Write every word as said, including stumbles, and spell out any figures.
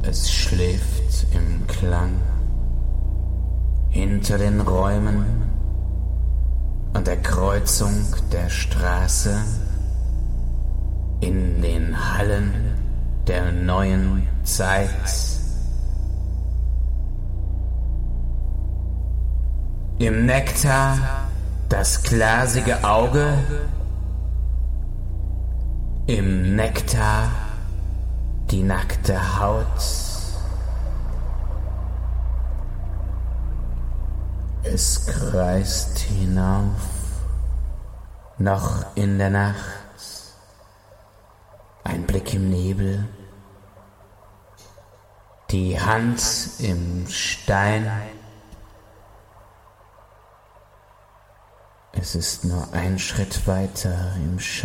Es schläft im Klang hinter den Räumen an der Kreuzung der Straße, in den Hallen der neuen Zeit. Im Nektar das glasige Auge, im Nektar die nackte Haut. Es kreist hinauf, noch in der Nacht, ein Blick im Nebel, die Hand im Stein. Es ist nur ein Schritt weiter im Schein.